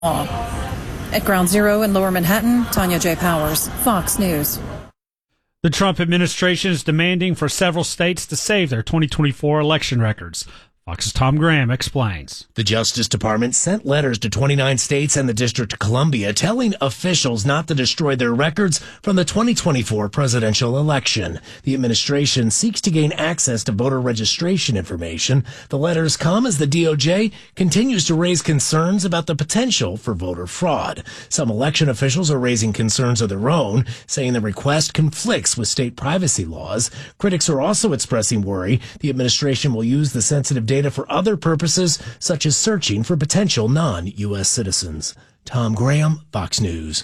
At Ground Zero in Lower Manhattan, Tanya J. Powers, Fox News. The Trump administration is demanding for several states to save their 2024 election records. Fox's Tom Graham explains. The Justice Department sent letters to 29 states and the District of Columbia telling officials not to destroy their records from the 2024 presidential election. The administration seeks to gain access to voter registration information. The letters come as the DOJ continues to raise concerns about the potential for voter fraud. Some election officials are raising concerns of their own, saying the request conflicts with state privacy laws. Critics are also expressing worry the administration will use the sensitive data for other purposes, such as searching for potential non-U.S. citizens. Tom Graham, Fox News.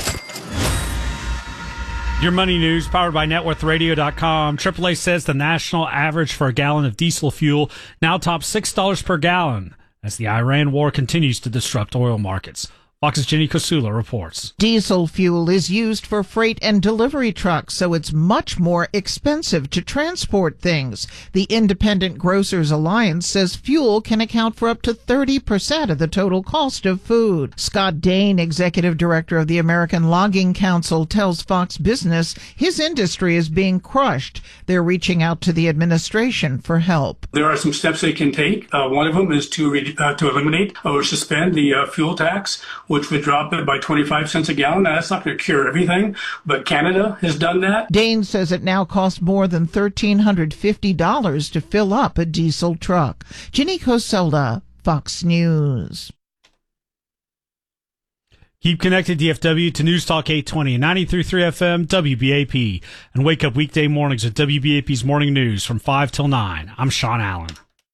Your money news powered by NetWorthRadio.com. AAA says the national average for a gallon of diesel fuel now tops $6 per gallon as the Iran war continues to disrupt oil markets. Fox's Jenny Kosula reports. Diesel fuel is used for freight and delivery trucks, so it's much more expensive to transport things. The Independent Grocers Alliance says fuel can account for up to 30% of the total cost of food. Scott Dane, executive director of the American Logging Council, tells Fox Business his industry is being crushed. They're reaching out to the administration for help. There are some steps they can take. One of them is to eliminate or suspend the fuel tax, which would drop it by 25 cents a gallon. Now, that's not going to cure everything, but Canada has done that. Dane says it now costs more than $1,350 to fill up a diesel truck. Jenny Kosula, Fox News. Keep connected, DFW, to News Talk 820 and 93.3 FM, WBAP. And wake up weekday mornings with WBAP's Morning News from 5 till 9. I'm Sean Allen.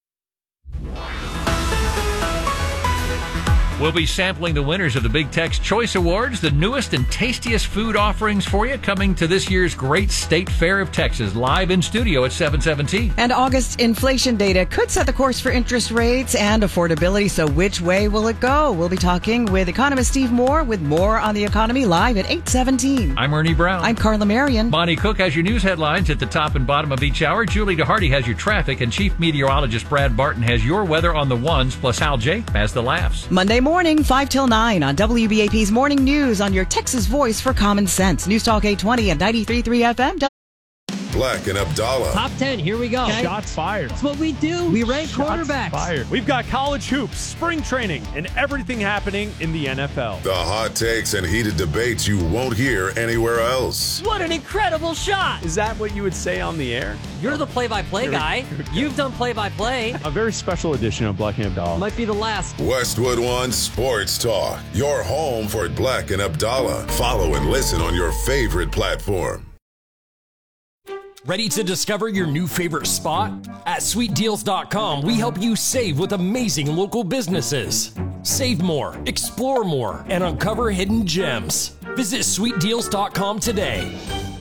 We'll be sampling the winners of the Big Tex Choice Awards, the newest and tastiest food offerings for you, coming to this year's Great State Fair of Texas, live in studio at 7:17. And August inflation data could set the course for interest rates and affordability, so which way will it go? We'll be talking with economist Steve Moore with more on the economy live at 8:17. I'm Ernie Brown. I'm Carla Marion. Bonnie Cook has your news headlines at the top and bottom of each hour. Julie DeHardy has your traffic, and Chief Meteorologist Brad Barton has your weather on the ones, plus Hal J has the laughs. Monday morning, 5 till 9 on WBAP's Morning News on your Texas voice for common sense. News Talk 820 and 93.3 FM. Black and Abdallah. Top 10, here we go. Okay. Shots fired. That's what we do. We rank quarterbacks. Fired. We've got college hoops, spring training, and everything happening in the NFL. The hot takes and heated debates you won't hear anywhere else. What an incredible shot. Is that what you would say on the air? You're the play-by-play guy. You've done play-by-play. A very special edition of Black and Abdallah. Might be the last. Westwood One Sports Talk. Your home for Black and Abdallah. Follow and listen on your favorite platform. Ready to discover your new favorite spot? At SweetDeals.com, we help you save with amazing local businesses. Save more, explore more, and uncover hidden gems. Visit SweetDeals.com today.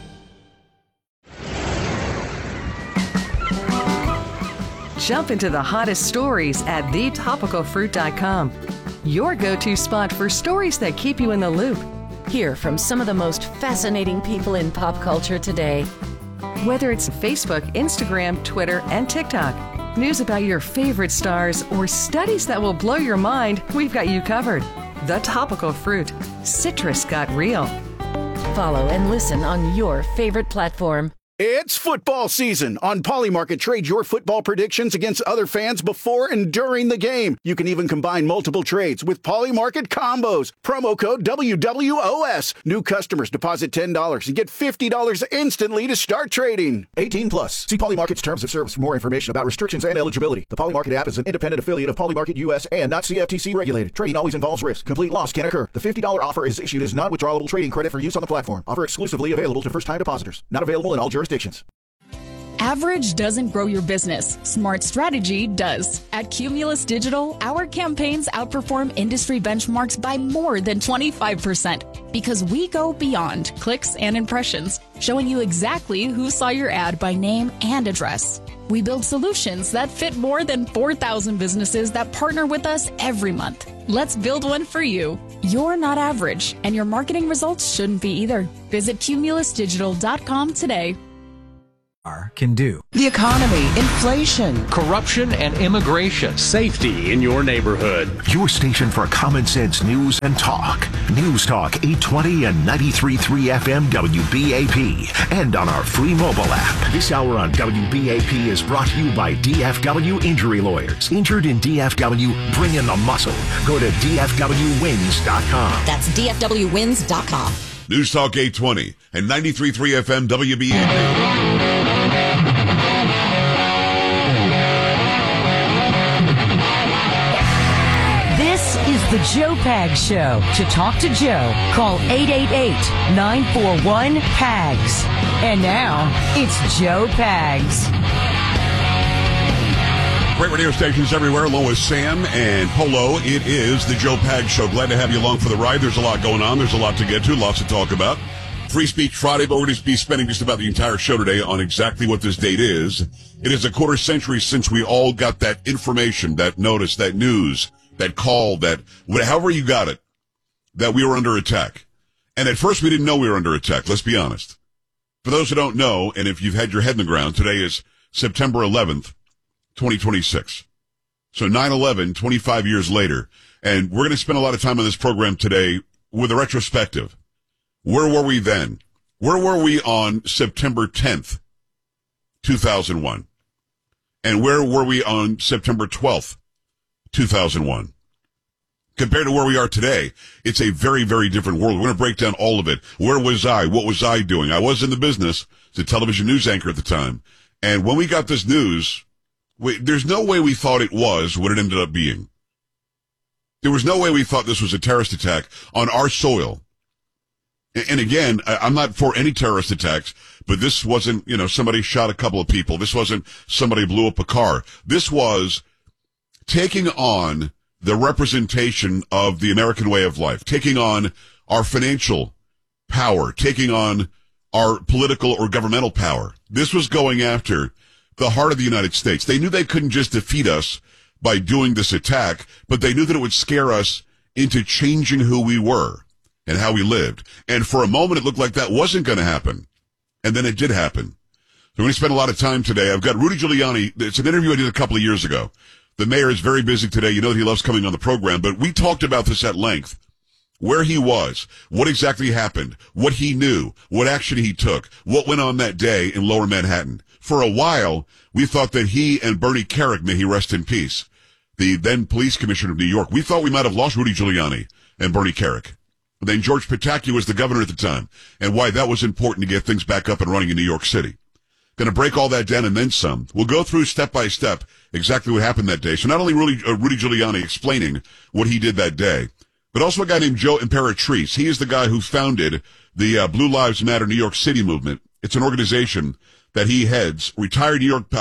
Jump into the hottest stories at TheTopicalFruit.com. Your go-to spot for stories that keep you in the loop. Hear from some of the most fascinating people in pop culture today. Whether it's Facebook, Instagram, Twitter, and TikTok, news about your favorite stars, or studies that will blow your mind, we've got you covered. The Topical Fruit. Citrus got real. Follow and listen on your favorite platform. It's football season. On Polymarket, trade your football predictions against other fans before and during the game. You can even combine multiple trades with Polymarket combos. Promo code WWOS. New customers deposit $10 and get $50 instantly to start trading. 18 plus. See Polymarket's terms of service for more information about restrictions and eligibility. The Polymarket app is an independent affiliate of Polymarket US and not CFTC regulated. Trading always involves risk. Complete loss can occur. The $50 offer is issued as non-withdrawable trading credit for use on the platform. Offer exclusively available to first-time depositors. Not available in all jurisdictions. Average doesn't grow your business. Smart strategy does. At Cumulus Digital, our campaigns outperform industry benchmarks by more than 25% because we go beyond clicks and impressions, showing you exactly who saw your ad by name and address. We build solutions that fit more than 4,000 businesses that partner with us every month. Let's build one for you. You're not average, and your marketing results shouldn't be either. Visit cumulusdigital.com today. can do. The economy, inflation, corruption, and immigration. Safety in your neighborhood. Your station for common sense news and talk. News Talk 820 and 93.3 FM WBAP. And on our free mobile app. This hour on WBAP is brought to you by DFW Injury Lawyers. Injured in DFW, bring in the muscle. Go to DFWWins.com. That's DFWWins.com. News Talk 820 and 93.3 FM WBAP. This is the Joe Pags Show. To talk to Joe, call 888-941-PAGS. And now, it's Joe Pags. Great radio stations everywhere, along with Sam and Polo. It is the Joe Pags Show. Glad to have you along for the ride. There's a lot going on. There's a lot to get to, lots to talk about. Free Speech Friday, but we're going to be spending just about the entire show today on exactly what this date is. It is a quarter century since we all got that information, that notice, that news, that call, that however you got it, that we were under attack. And at first we didn't know we were under attack, let's be honest. For those who don't know, and if you've had your head in the ground, today is September 11th, 2026. So 9/11, 25 years later. And we're going to spend a lot of time on this program today with a retrospective. Where were we then? Where were we on September 10th, 2001? And where were we on September 12th, 2001? Compared to where we are today, it's a very, very different world. We're going to break down all of it. Where was I? What was I doing? I was in the business as a television news anchor at the time. And when we got this news, there's no way we thought it was what it ended up being. There was no way we thought this was a terrorist attack on our soil. And again, I'm not for any terrorist attacks, but this wasn't, somebody shot a couple of people. This wasn't somebody blew up a car. This was taking on the representation of the American way of life, taking on our financial power, taking on our political or governmental power. This was going after the heart of the United States. They knew they couldn't just defeat us by doing this attack, but they knew that it would scare us into changing who we were and how we lived. And for a moment, it looked like that wasn't going to happen. And then it did happen. So we're going to spend a lot of time today. I've got Rudy Giuliani. It's an interview I did a couple of years ago. The mayor is very busy today. You know that he loves coming on the program, but we talked about this at length. Where he was, what exactly happened, what he knew, what action he took, what went on that day in Lower Manhattan. For a while, we thought that he and Bernie Kerik, may he rest in peace, the then police commissioner of New York, we thought we might have lost Rudy Giuliani and Bernie Kerik. Then George Pataki was the governor at the time, and why that was important to get things back up and running in New York City. Going to break all that down and then some. We'll go through step by step exactly what happened that day. So not only Rudy Giuliani explaining what he did that day, but also a guy named Joe Imperatrice. He is the guy who founded the Blue Lives Matter New York City movement. It's an organization that he heads, retired New York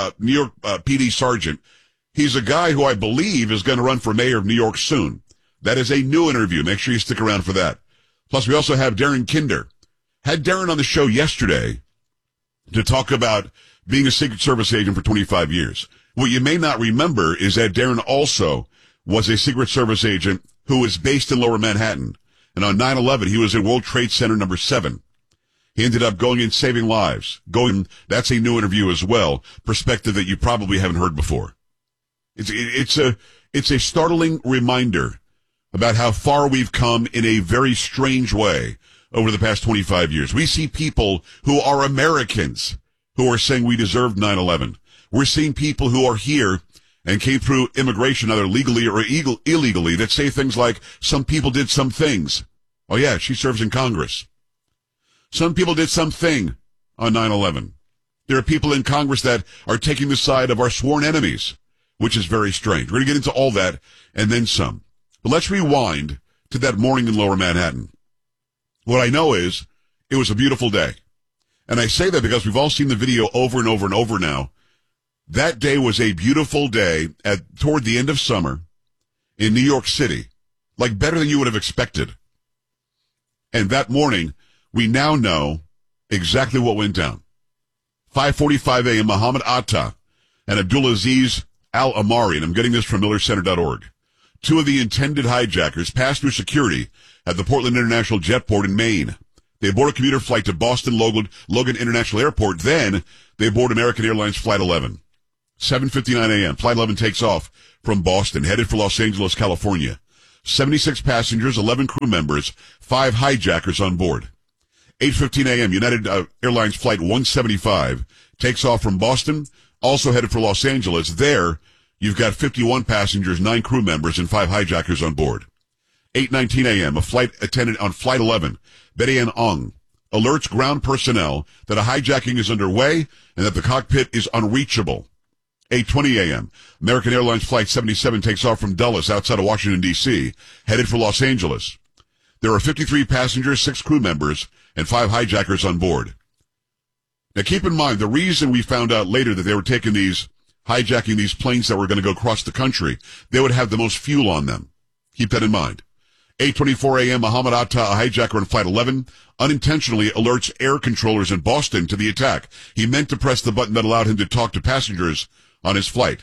PD sergeant. He's a guy who I believe is going to run for mayor of New York soon. That is a new interview. Make sure you stick around for that. Plus, we also have Darren Kinder. Had Darren on the show yesterday to talk about being a Secret Service agent for 25 years. What you may not remember is that Darren also was a Secret Service agent who was based in Lower Manhattan. And on 9/11, he was in World Trade Center number 7. He ended up going in saving lives. That's a new interview as well. Perspective that you probably haven't heard before. It's a startling reminder about how far we've come in a very strange way over the past 25 years. We see people who are Americans who are saying we deserved 9/11. We're seeing people who are here and came through immigration, either legally or illegally, that say things like, some people did some things. Oh yeah, she serves in Congress. Some people did something on 9/11. There are people in Congress that are taking the side of our sworn enemies, which is very strange. We're going to get into all that and then some. But let's rewind to that morning in Lower Manhattan. What I know is it was a beautiful day. And I say that because we've all seen the video over and over and over now. That day was a beautiful day toward the end of summer in New York City, like better than you would have expected. And that morning, we now know exactly what went down. 5:45 a.m., Muhammad Atta and Abdulaziz Al-Amari, and I'm getting this from MillerCenter.org, two of the intended hijackers passed through security at the Portland International Jetport in Maine. They board a commuter flight to Boston Logan International Airport. Then they board American Airlines Flight 11. 7:59 a.m. Flight 11 takes off from Boston, headed for Los Angeles, California. 76 passengers, 11 crew members, 5 hijackers on board. 8:15 a.m. United Airlines Flight 175 takes off from Boston, also headed for Los Angeles. There, you've got 51 passengers, 9 crew members, and 5 hijackers on board. 8:19 a.m. A flight attendant on Flight 11, Betty Ann Ong, alerts ground personnel that a hijacking is underway and that the cockpit is unreachable. 8:20 a.m. American Airlines Flight 77 takes off from Dulles outside of Washington, D.C., headed for Los Angeles. There are 53 passengers, 6 crew members, and 5 hijackers on board. Now keep in mind, the reason we found out later that they were hijacking these planes that were going to go across the country, they would have the most fuel on them. Keep that in mind. 8:24 a.m. Mohammed Atta, a hijacker on Flight 11, unintentionally alerts air controllers in Boston to the attack. He meant to press the button that allowed him to talk to passengers on his flight.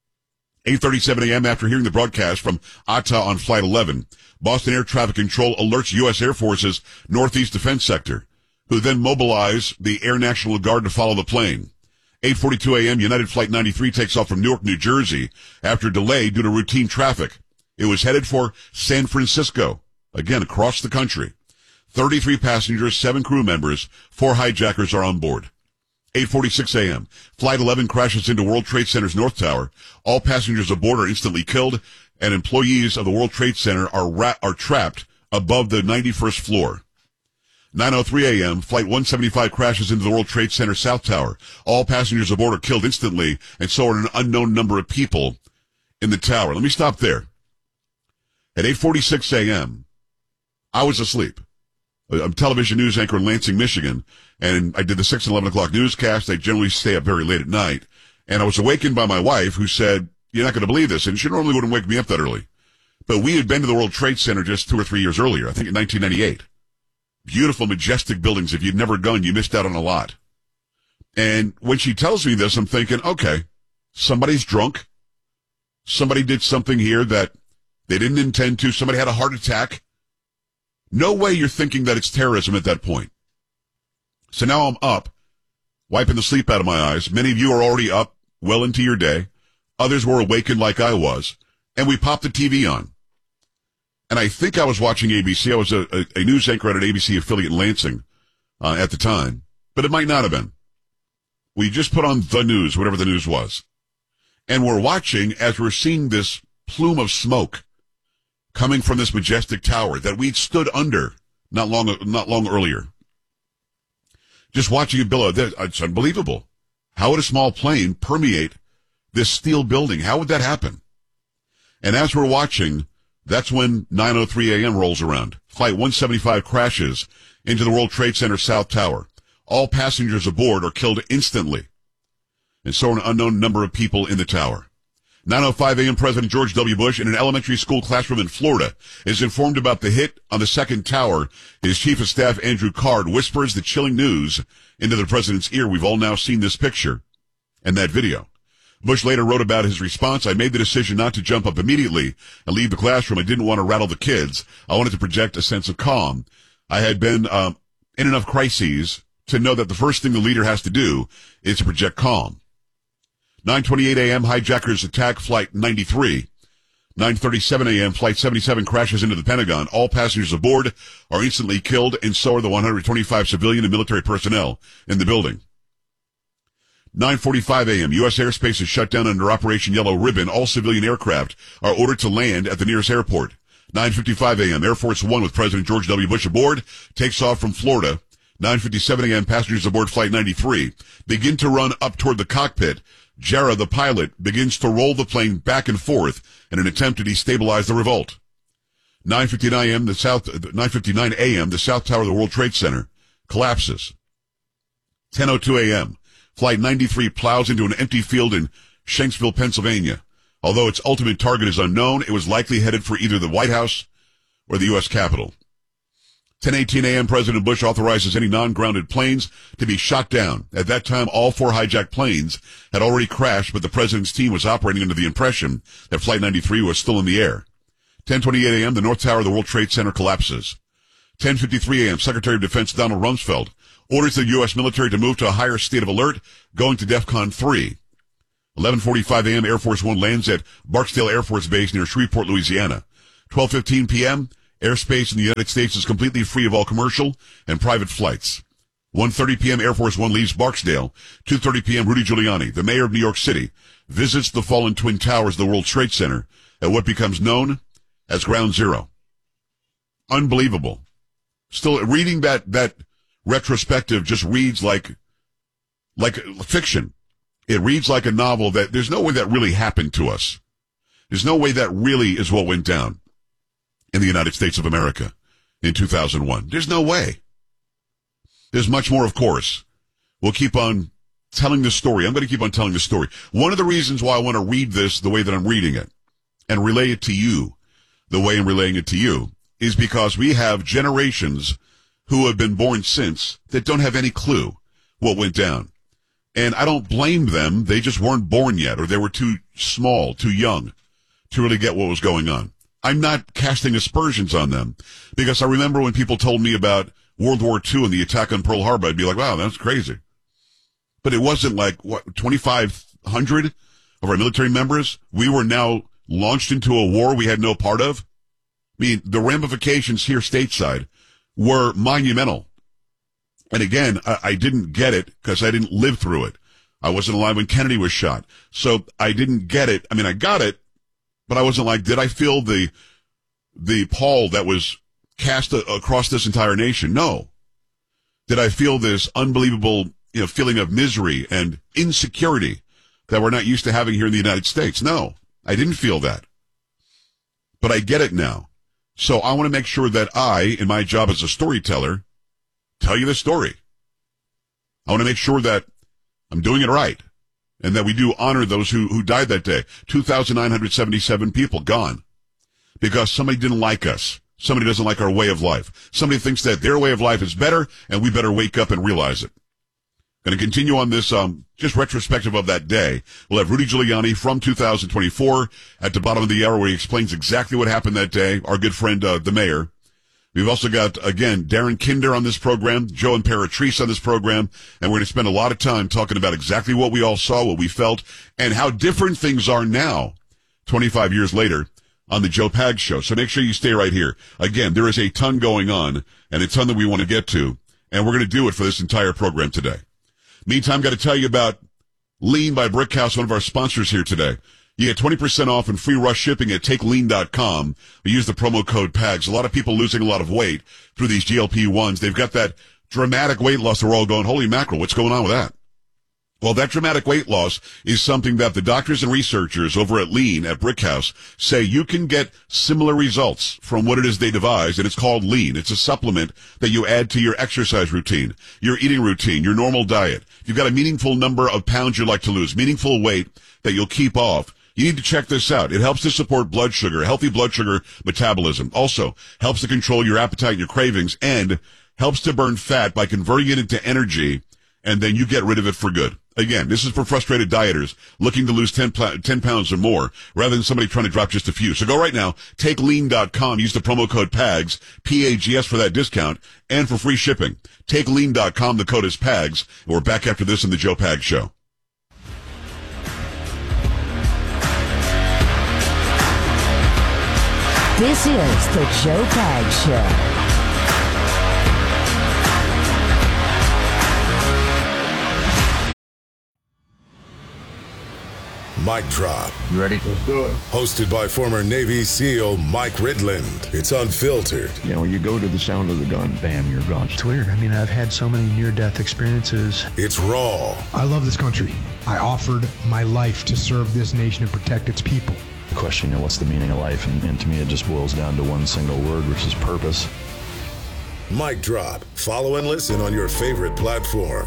8:37 a.m. After hearing the broadcast from Atta on Flight 11, Boston Air Traffic Control alerts U.S. Air Force's Northeast Defense Sector, who then mobilize the Air National Guard to follow the plane. 8:42 a.m. United Flight 93 takes off from Newark, New Jersey after delay due to routine traffic. It was headed for San Francisco, again across the country. 33 passengers, 7 crew members, 4 hijackers are on board. 8:46 a.m. Flight 11 crashes into World Trade Center's North Tower. All passengers aboard are instantly killed, and employees of the World Trade Center are trapped above the 91st floor. 9:03 a.m. Flight 175 crashes into the World Trade Center South Tower. All passengers aboard are killed instantly, and so are an unknown number of people in the tower. Let me stop there. At 8:46 a.m., I was asleep. I'm a television news anchor in Lansing, Michigan, and I did the 6 and 11 o'clock newscast. I generally stay up very late at night, and I was awakened by my wife, who said, "You're not going to believe this," and she normally wouldn't wake me up that early. But we had been to the World Trade Center just 2 or 3 years earlier, I think in 1998. Beautiful, majestic buildings. If you'd never gone, you missed out on a lot. And when she tells me this, I'm thinking, okay, somebody's drunk. Somebody did something here that they didn't intend to. Somebody had a heart attack. No way you're thinking that it's terrorism at that point. So now I'm up, wiping the sleep out of my eyes. Many of you are already up, well into your day. Others were awakened like I was. And we popped the TV on. And I think I was watching ABC. I was a news anchor at an ABC affiliate in Lansing at the time. But it might not have been. We just put on the news, whatever the news was. And we're watching as we're seeing this plume of smoke coming from this majestic tower that we'd stood under not long earlier. Just watching it billow, it's unbelievable. How would a small plane permeate this steel building? How would that happen? And as we're watching, that's when 9:03 a.m. rolls around. Flight 175 crashes into the World Trade Center South Tower. All passengers aboard are killed instantly, and so are an unknown number of people in the tower. 9:05 a.m. President George W. Bush, in an elementary school classroom in Florida, is informed about the hit on the second tower. His chief of staff, Andrew Card, whispers the chilling news into the president's ear. We've all now seen this picture and that video. Bush later wrote about his response. "I made the decision not to jump up immediately and leave the classroom. I didn't want to rattle the kids. I wanted to project a sense of calm. I had been in enough crises to know that the first thing the leader has to do is to project calm." 9:28 a.m. hijackers attack Flight 93. 9:37 a.m. Flight 77 crashes into the Pentagon. All passengers aboard are instantly killed, and so are the 125 civilian and military personnel in the building. 9:45 a.m. U.S. airspace is shut down under Operation Yellow Ribbon. All civilian aircraft are ordered to land at the nearest airport. 9:55 a.m. Air Force One with President George W. Bush aboard takes off from Florida. 9:57 a.m. Passengers aboard Flight 93 begin to run up toward the cockpit. Jarrah, the pilot, begins to roll the plane back and forth in an attempt to destabilize the revolt. 9:59 a.m., the South Tower of the World Trade Center collapses. 10:02 a.m., Flight 93 plows into an empty field in Shanksville, Pennsylvania. Although its ultimate target is unknown, it was likely headed for either the White House or the U.S. Capitol. 10:18 a.m., President Bush authorizes any non-grounded planes to be shot down. At that time, all 4 hijacked planes had already crashed, but the president's team was operating under the impression that Flight 93 was still in the air. 10:28 a.m., the North Tower of the World Trade Center collapses. 10:53 a.m., Secretary of Defense Donald Rumsfeld orders the U.S. military to move to a higher state of alert, going to DEFCON 3. 11:45 a.m., Air Force One lands at Barksdale Air Force Base near Shreveport, Louisiana. 12:15 p.m., airspace in the United States is completely free of all commercial and private flights. 1:30 p.m., Air Force One leaves Barksdale. 2:30 p.m., Rudy Giuliani, the mayor of New York City, visits the fallen Twin Towers of the World Trade Center at what becomes known as Ground Zero. Unbelievable. Still, reading that retrospective just reads like fiction. It reads like a novel that there's no way that really happened to us. There's no way that really is what went down in the United States of America in 2001. There's no way. There's much more, of course. We'll keep on telling the story. I'm going to keep on telling the story. One of the reasons why I want to read this the way that I'm reading it and relay it to you the way I'm relaying it to you is because we have generations who have been born since that don't have any clue what went down. And I don't blame them. They just weren't born yet, or they were too small, too young to really get what was going on. I'm not casting aspersions on them, because I remember when people told me about World War II and the attack on Pearl Harbor, I'd be like, wow, that's crazy. But it wasn't like, 2,500 of our military members? We were now launched into a war we had no part of? I mean, the ramifications here stateside were monumental. And again, I didn't get it because I didn't live through it. I wasn't alive when Kennedy was shot. So I didn't get it. I mean, I got it, but I wasn't like, did I feel the pall that was cast across this entire nation? No. Did I feel this unbelievable, feeling of misery and insecurity that we're not used to having here in the United States? No, I didn't feel that. But I get it now. So I want to make sure that I, in my job as a storyteller, tell you the story. I want to make sure that I'm doing it right and that we do honor those who died that day. 2,977 people gone because somebody didn't like us. Somebody doesn't like our way of life. Somebody thinks that their way of life is better and we better wake up and realize it. Going to continue on this, just retrospective of that day. We'll have Rudy Giuliani from 2024 at the bottom of the hour where he explains exactly what happened that day. Our good friend, the mayor. We've also got, again, Darren Kinder on this program, Joe Imperatrice on this program, and we're going to spend a lot of time talking about exactly what we all saw, what we felt, and how different things are now, 25 years later, on the Joe Pags Show. So make sure you stay right here. Again, there is a ton going on, and a ton that we want to get to, and we're going to do it for this entire program today. Meantime, got to tell you about Lean by Brickhouse, one of our sponsors here today. You get 20% off and free rush shipping at TakeLean.com. We use the promo code PAGS. A lot of people losing a lot of weight through these GLP-1s. They've got that dramatic weight loss. They're all going, holy mackerel, what's going on with that? Well, that dramatic weight loss is something that the doctors and researchers over at Lean at Brickhouse say you can get similar results from what it is they devised, and it's called Lean. It's a supplement that you add to your exercise routine, your eating routine, your normal diet. You've got a meaningful number of pounds you'd like to lose, meaningful weight that you'll keep off. You need to check this out. It helps to support blood sugar, healthy blood sugar metabolism. Also helps to control your appetite and your cravings, and helps to burn fat by converting it into energy, and then you get rid of it for good. Again, this is for frustrated dieters looking to lose 10 pounds or more, rather than somebody trying to drop just a few. So go right now, TakeLean.com, use the promo code PAGS, P-A-G-S for that discount, and for free shipping. TakeLean.com, the code is PAGS. We're back after this in the Joe Pags Show. This is the Joe Pags Show. Mic Drop. You ready? Let's do it. Hosted by former Navy SEAL Mike Ridland. It's unfiltered. When you go to the sound of the gun, bam, you're gone. It's weird. I mean, I've had so many near-death experiences. It's raw. I love this country. I offered my life to serve this nation and protect its people. The question, what's the meaning of life? And to me, it just boils down to one single word, which is purpose. Mic Drop. Follow and listen on your favorite platform.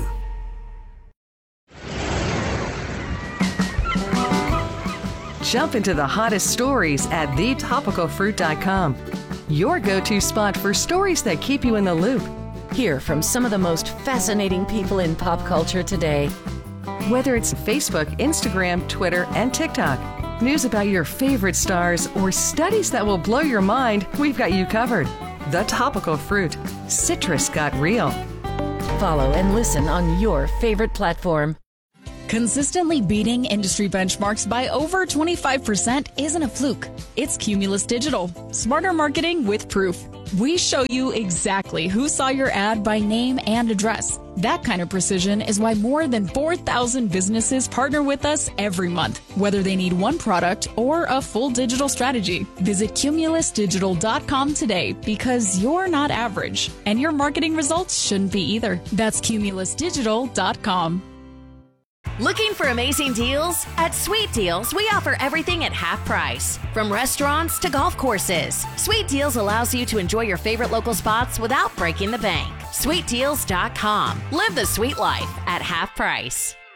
Jump into the hottest stories at thetopicalfruit.com. Your go-to spot for stories that keep you in the loop. Hear from some of the most fascinating people in pop culture today. Whether it's Facebook, Instagram, Twitter, and TikTok, news about your favorite stars, or studies that will blow your mind, we've got you covered. The Topical Fruit. Citrus got real. Follow and listen on your favorite platform. Consistently beating industry benchmarks by over 25% isn't a fluke. It's Cumulus Digital. Smarter marketing with proof. We show you exactly who saw your ad by name and address. That kind of precision is why more than 4,000 businesses partner with us every month, whether they need one product or a full digital strategy. Visit cumulusdigital.com today because you're not average, and your marketing results shouldn't be either. That's cumulusdigital.com. Looking for amazing deals? At Sweet Deals, we offer everything at half price. From restaurants to golf courses, Sweet Deals allows you to enjoy your favorite local spots without breaking the bank. SweetDeals.com. Live the sweet life at half price.